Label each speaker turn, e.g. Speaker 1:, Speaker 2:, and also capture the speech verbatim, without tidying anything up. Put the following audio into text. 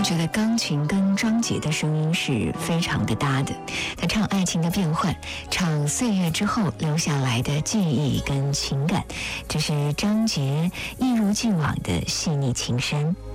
Speaker 1: 觉得钢琴跟张杰的声音是非常的搭的，他唱爱情的变换，唱岁月之后留下来的记忆跟情感，这是张杰一如既往的细腻情深。